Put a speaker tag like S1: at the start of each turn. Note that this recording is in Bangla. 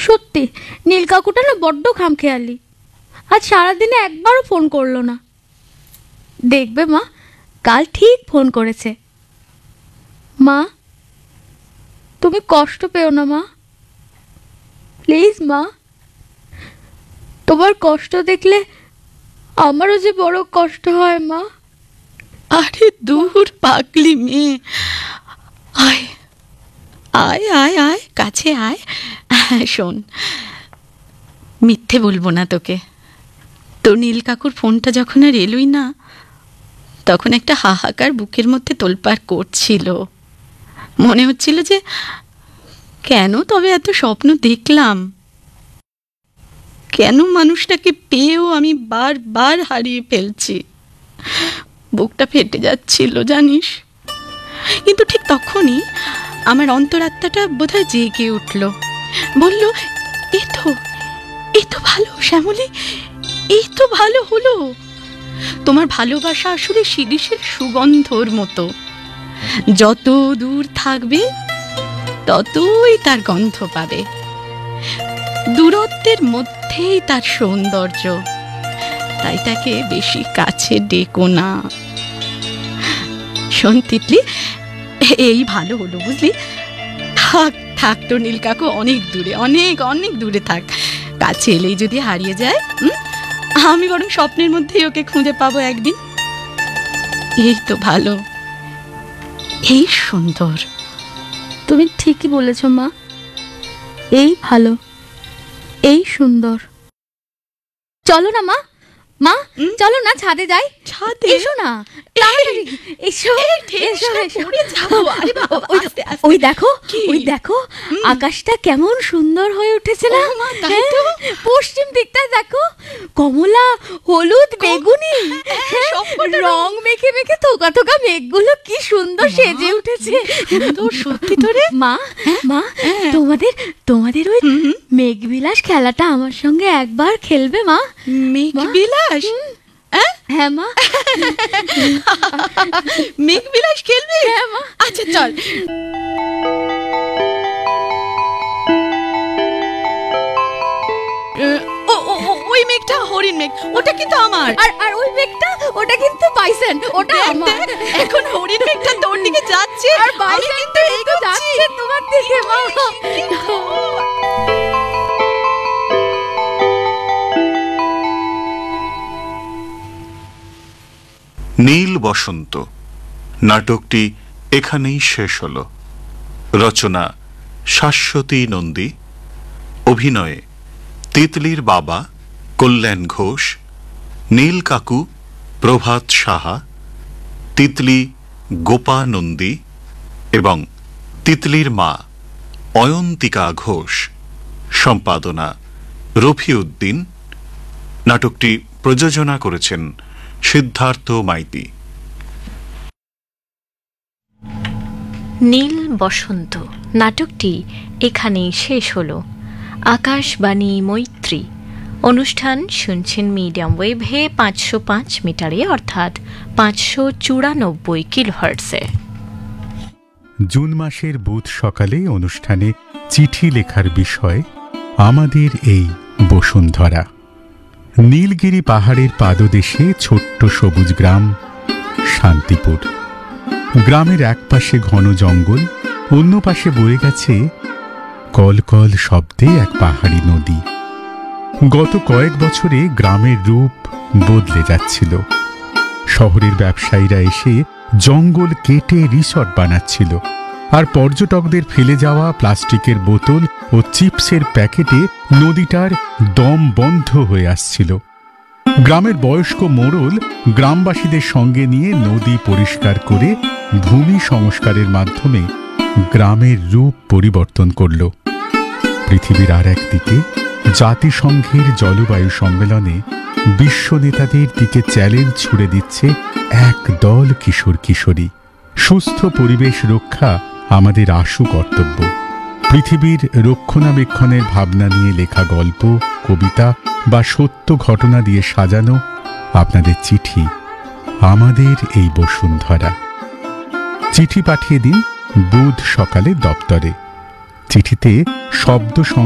S1: সত্যি নীল কাকুটা না বড্ড খামখেয়ালি। আজ সারাদিনে একবারও ফোন করলো না। দেখবে মা, কাল ঠিক ফোন করেছে। মা, তুমি কষ্ট পেও না মা, প্লিজ মা। তোমার কষ্ট দেখলে আমারও যে বড় কষ্ট হয় মা।
S2: আরে দূর পাগলি মেয়ে, আয় আয় আয় আয়, কাছে আয়। শোন, মিথ্যে বলবো না তোকে, তোর নীল কাকুর ফোনটা যখন আর এলোই না, তখন একটা হাহাকার বুকের মধ্যে তোলপাড় করছিল। মনে হচ্ছিল যে কেন তবে এত স্বপ্ন দেখলাম, কেন মানুষটাকে পেয়েও আমি বারবার হারিয়ে ফেলছি। বুকটা ফেটে যাচ্ছিল জানিস। কিন্তু ঠিক তখনই আমার অন্তরাত্মাটা বোধহয় জেগে উঠল, বলল, এই তো ভালো শ্যামলী, এই তো ভালো হলো। তোমার ভালোবাসা আসলে শিরিষের সুগন্ধর মতো, যত দূর থাকবে ততই তার গন্ধ পাবে। দূরত্বের মধ্যেই তার সৌন্দর্য, তাই তাকে বেশি কাছে ডেকো না। শোন তিতলি, এই ভালো হলো বুঝলি। থাক থাক, তোর নীল কাকু অনেক দূরে, অনেক অনেক দূরে থাক। কাছে এলেই যদি হারিয়ে যায়, আমি বরং স্বপ্নের মধ্যেই ওকে খুঁজে পাবো একদিন। এই তো ভালো, এই সুন্দর।
S1: তুমি ঠিকই বলেছ মা, এই ভালো, এই সুন্দর। চলো না মা, মা চলো না ছাদে যাই।
S2: ছাদে?
S1: এসো না, তাড়াতাড়ি এসো, এসো এসো। ওই দেখো, ওই দেখো আকাশটা কেমন সুন্দর হয়ে উঠেছে না। পশ্চিম দিকটা দেখো, কমলা, হলুদ, বেগুনি, রং মেখে মেখে থোকা থোকা মেঘগুলো কি সুন্দর সেজে উঠেছে।
S2: সত্যি তোরে
S1: মা, মা তোমাদের ওই মেঘবিলাস খেলাটা আমার সঙ্গে একবার খেলবে মা?
S2: মেঘবিলাস?
S1: হ্যাঁ মা।
S2: মেঘবিলাস খেলবি?
S1: হ্যাঁ মা।
S2: আচ্ছা চল। ওই মেঘটা হরিণ মেঘ, ওটা কিন্তু আমার।
S1: আর ওই মেঘটা, ওটা কিন্তু বাইসন, ওটা আমার।
S2: এখন হরিণ মেঘটা তোর দিকে যাচ্ছে
S1: আর বাইসন কিন্তু যাচ্ছে তোমার দিকে মা।
S3: নীল বসন্ত নাটকটি এখানেই শেষ হল। রচনা শাশ্বতী নন্দী, অভিনয়ে তিতলির বাবা কল্যাণ ঘোষ, নীল কাকু প্রভাত সাহা, তিতলি গোপা নন্দী এবং তিতলির মা অয়ন্তিকা ঘোষ। সম্পাদনা রফিউদ্দিন। নাটকটি প্রযোজনা করেছেন সিদ্ধার্থ মাইতি।
S4: নীল বসন্ত নাটকটি এখানেই শেষ হলো। আকাশবাণী মৈত্রী অনুষ্ঠান শুনছেন মিডিয়াম ওয়েভে 505 মিটারে, অর্থাৎ 594 কিলোহার্টজে।
S5: জুন মাসের বুধ সকালে অনুষ্ঠানে চিঠি লেখার বিষয় আমাদের এই বসুন্ধরা। নীলগিরি পাহাড়ের পাদদেশে ছোট্ট সবুজ গ্রাম শান্তিপুর। গ্রামের এক পাশে ঘন জঙ্গল, অন্য পাশে বয়ে গেছে কলকল শব্দে এক পাহাড়ি নদী। গত কয়েক বছরে গ্রামের রূপ বদলে যাচ্ছিল। শহরের ব্যবসায়ীরা এসে জঙ্গল কেটে রিসর্ট বানাচ্ছিল, আর পর্যটকদের ফেলে যাওয়া প্লাস্টিকের বোতল ও চিপসের প্যাকেটে নদীটার দম বন্ধ হয়ে আসছিল। গ্রামের বয়স্ক মোড়ল গ্রামবাসীদের সঙ্গে নিয়ে নদী পরিষ্কার করে ভূমি সংস্কারের মাধ্যমে গ্রামের রূপ পরিবর্তন করল। পৃথিবীর আর একদিকে জাতিসংঘের জলবায়ু সম্মেলনে বিশ্ব নেতাদের দিকে চ্যালেঞ্জ ছুড়ে দিচ্ছে এক দল কিশোর কিশোরী। সুস্থ পরিবেশ রক্ষা আমাদের আশু কর্তব্য। পৃথিবীর রক্ষণাবেক্ষণের ভাবনা নিয়ে লেখা গল্প, কবিতা বা সত্য ঘটনা দিয়ে সাজানো আপনাদের চিঠি আমাদের এই বসুন্ধরা। চিঠি পাঠিয়ে দিন বুধ সকালে দপ্তরে। চিঠিতে শব্দ